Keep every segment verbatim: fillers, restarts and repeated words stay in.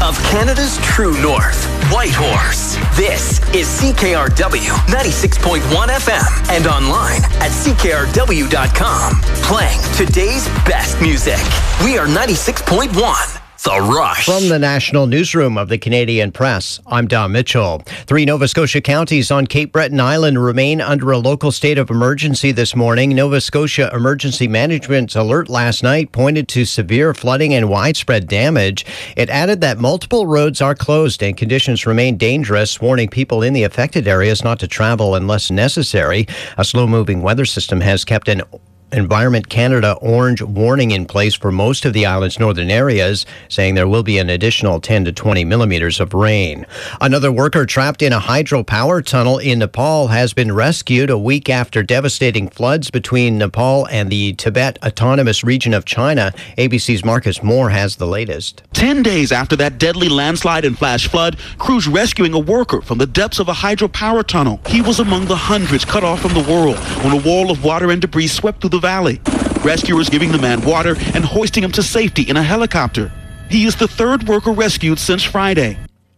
of Canada's true north, Whitehorse. This is C K R W ninety-six point one F M and online at C K R W dot com. Playing today's best music. We are ninety-six point one. The Rush. From the National Newsroom of the Canadian Press, I'm Don Mitchell. Three Nova Scotia counties on Cape Breton Island remain under a local state of emergency this morning. Nova Scotia Emergency Management's alert last night pointed to severe flooding and widespread damage. It added that multiple roads are closed and conditions remain dangerous, warning people in the affected areas not to travel unless necessary. A slow-moving weather system has kept an Environment Canada orange warning in place for most of the island's northern areas, saying there will be an additional ten to twenty millimeters of rain. Another worker trapped in a hydropower tunnel in Nepal has been rescued a week after devastating floods between Nepal and the Tibet Autonomous Region of China. A B C's Marcus Moore has the latest. Ten days after that deadly landslide and flash flood, crews rescuing a worker from the depths of a hydropower tunnel. He was among the hundreds cut off from the world when a wall of water and debris swept through the valley. Rescuers giving the man water and hoisting him to safety in a helicopter. He is the third worker rescued since Friday.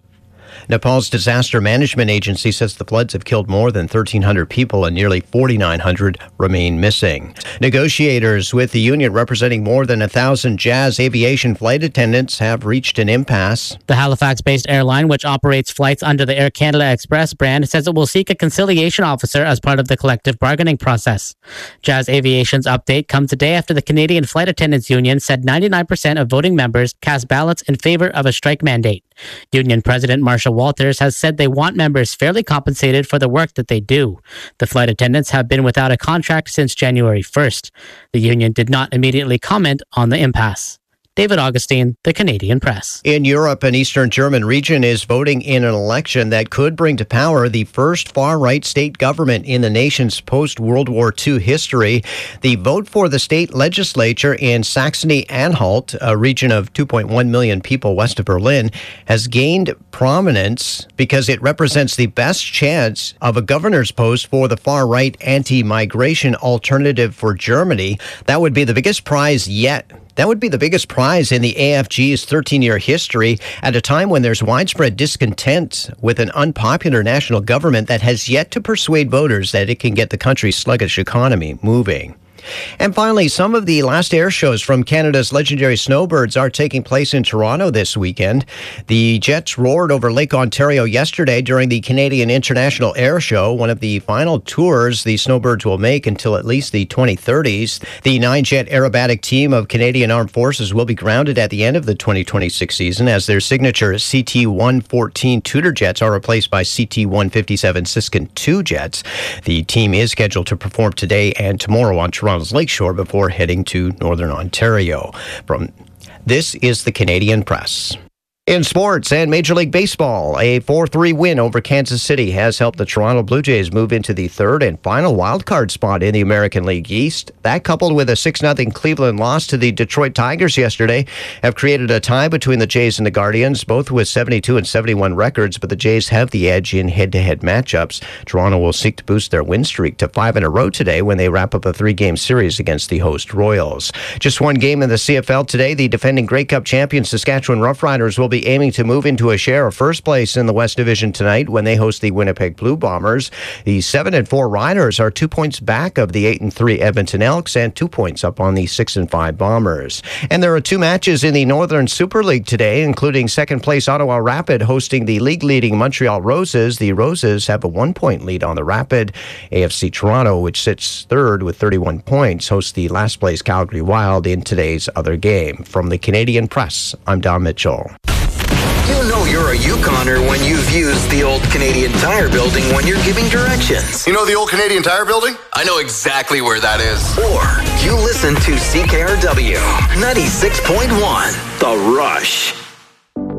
Nepal's Disaster Management Agency says the floods have killed more than thirteen hundred people and nearly forty-nine hundred remain missing. Negotiators with the union representing more than one thousand Jazz Aviation flight attendants have reached an impasse. The Halifax-based airline, which operates flights under the Air Canada Express brand, says it will seek a conciliation officer as part of the collective bargaining process. Jazz Aviation's update comes a day after the Canadian Flight Attendants Union said ninety-nine percent of voting members cast ballots in favor of a strike mandate. Union President Marsha Walters has said they want members fairly compensated for the work that they do. The flight attendants have been without a contract since January first. The union did not immediately comment on the impasse. David Augustine, The Canadian Press. In Europe, an Eastern German region is voting in an election that could bring to power the first far-right state government in the nation's post-World War Two history. The vote for the state legislature in Saxony-Anhalt, a region of two point one million people west of Berlin, has gained prominence because it represents the best chance of a governor's post for the far-right anti-migration alternative for Germany. That would be the biggest prize yet. That would be the biggest prize in the A F G's thirteen-year history at a time when there's widespread discontent with an unpopular national government that has yet to persuade voters that it can get the country's sluggish economy moving. And finally, some of the last air shows from Canada's legendary snowbirds are taking place in Toronto this weekend. The jets roared over Lake Ontario yesterday during the Canadian International Air Show, one of the final tours the snowbirds will make until at least the twenty thirties. The nine-jet aerobatic team of Canadian Armed Forces will be grounded at the end of the twenty twenty-six season as their signature C T one fourteen Tudor jets are replaced by C T one fifty-seven Siskin two jets. The team is scheduled to perform today and tomorrow on Toronto Lakeshore before heading to Northern Ontario. From This is the Canadian Press. In sports and Major League Baseball, a four three win over Kansas City has helped the Toronto Blue Jays move into the third and final wildcard spot in the American League East. That, coupled with a six nothing Cleveland loss to the Detroit Tigers yesterday, have created a tie between the Jays and the Guardians, both with seventy-two and seventy-one records, but the Jays have the edge in head-to-head matchups. Toronto will seek to boost their win streak to five in a row today when they wrap up a three-game series against the host Royals. Just one game in the C F L today. The defending Grey Cup champion Saskatchewan Roughriders will be aiming to move into a share of first place in the West Division tonight when they host the Winnipeg Blue Bombers. The seven and four Riders are two points back of the eight and three Edmonton Elks and two points up on the six and five Bombers. And there are two matches in the Northern Super League today, including second place Ottawa Rapid hosting the league-leading Montreal Roses. The Roses have a one-point lead on the Rapid. A F C Toronto, which sits third with thirty-one points, hosts the last place Calgary Wild in today's other game. From the Canadian Press, I'm Don Mitchell. You know you're a Yukoner when you've used the old Canadian Tire Building when you're giving directions. You know the old Canadian Tire Building? I know exactly where that is. Or you listen to C K R W ninety-six point one, The Rush.